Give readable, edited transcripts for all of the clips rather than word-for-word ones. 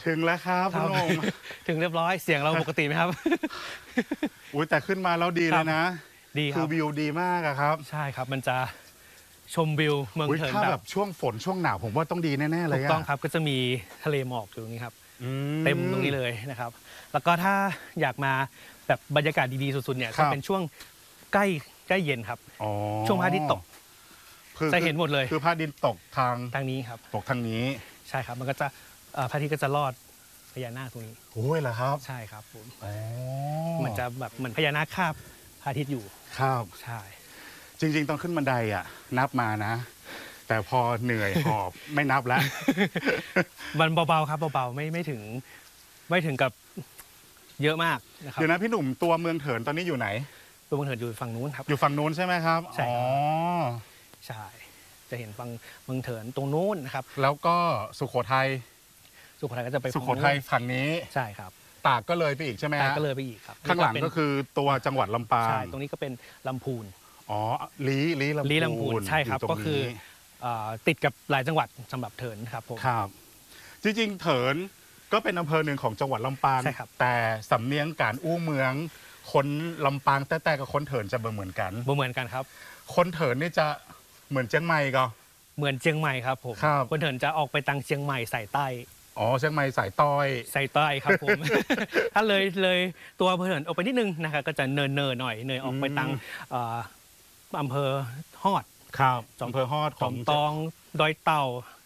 ถึงแล้วครับคุณหนุ่มถึงเรียบร้อยเสียงเราปกติไหมครับอุ้ยแต่ขึ้นมาแล้วดีเลยนะดีคคืรัอบ วิวดีมากอะครับใช่ครับมันจะชมวิวเมืองเถินถ้าแบแบบช่วงฝนช่วงหนาวผมว่าต้องดีแน่ๆเลถูยกต้องครับก็จะมีทะเลหมอกอยู่ตรงนี้ครับเต็มตรงนี้เลยนะครับแล้วก็ถ้าอยากมาแบบบรรยากาศดีๆสุดๆเนี่ยจะเป็นช่วงใกล้เย็นครับช่วงพระอาทิตย์ตกจะเห็นหมดเลยคือพระอาทิตย์ตกทางนี้ครับตกทางนี้ใช่ครับมันก็จะพระอาทิตย์ก็จะลอดพญานาคตรงนี้โอ้ยเหรอครับใช่ครับผมมันจะแบบเหมือนพญานาคคาบพระอาทิตย์อยู่ครับใช่จริงๆตอนขึ้นบันไดอ่ะนับมานะแต่พอเหนื่อยหอบไม่นับแล้วมันเบาๆครับเบาๆไม่ถึงกับเยอะมากนะครับเดี๋ยวนะพี่หนุ่มตัวเมืองเถินตอนนี้อยู่ไหนตัวเมืองเถินอยู่ฝั่งนู้นครับอยู่ฝั่งนู้นใช่ไหมครับใช่ใช่จะเห็นฝั่งเมืองเถินตรงนู้นนะครับแล้วก็สุโขทัยก็จะไปสุโขทัยฝั่งนี้ใช่ครับตากก็เลยไปอีกใช่ไหมตากก็เลยไปอีกครับข้างหลังก็คือตัวจังหวัดลำปางใช่ตรงนี้ก็เป็นลำพูนลี้ลำพูนใช่ครับก็คือติดกับหลายจังหวัดสำหรับเถินครับผมครับจริงๆเถินก็เป็นอำเภอหนึ่งของจังหวัดลำปางใช่ครับแต่สำเนียงการอู้เมืองคนลำปางแต่กับคนเถินจะเหมือนกันครับคนเถินนี่จะเหมือนเชียงใหม่ก็เหมือนเชียงใหม่ครับผมคนเถินจะออกไปทางเชียงใหม่สายใต้เชียงใหม่สายต้อยสายใต้ครับผม ถ้าเลยตัวอำเภอเถินออกไปนิดนึงนะครับก็จะเนินหน่อยเนินออกไปทางอำเภอฮอดครับอำเภอฮอดของตองดอยเต่า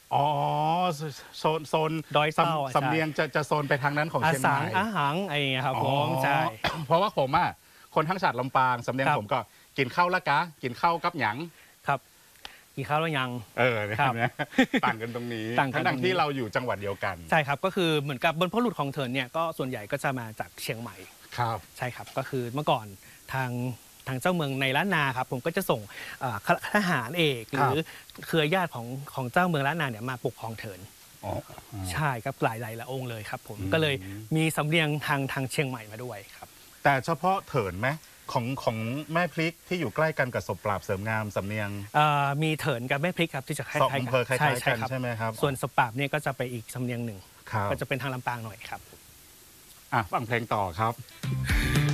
โซนดอยเต่าสำเนียงจะโซนไปทางนั้นของเชียงใหม่อาหารไอ้ครับผมใช่เพราะว่าผมอ่ะคนทั้งชาติลำปางสำเนียงผมก็กินข้าวละกะกินข้าวกับหยังครับกินข้าวแล้วยังเนี่ยต่างกันตรงนี้ทั้งที่เราอยู่จังหวัดเดียวกันใช่ครับก็คือเหมือนกับบรรพบุรุษของเถินเนี่ยก็ส่วนใหญ่ก็จะมาจากเชียงใหม่ครับใช่ครับก็คือเมื่อก่อนทางเจ้าเมืองในล้านนาครับผมก็จะส่งทหารเอกหรือเครือญาติของเจ้าเมืองล้านนาเนี่ยมาปกครองเถินใช่ครับหลายองค์เลยครับผมก็เลยมีสำเนียงทางเชียงใหม่มาด้วยครับแต่เฉพาะเถินไหมของแม่พริกที่อยู่ใกล้กันกับศพปราบเสริมงามสำเนียงมีเถินกับแม่พริกครับที่จะคล้ายๆกันใช่ไหมครับส่วนศพปราบเนี่ยก็จะไปอีกสำเนียงหนึ่งก็จะเป็นทางลำปางหน่อยครับฟังเพลงต่อครับ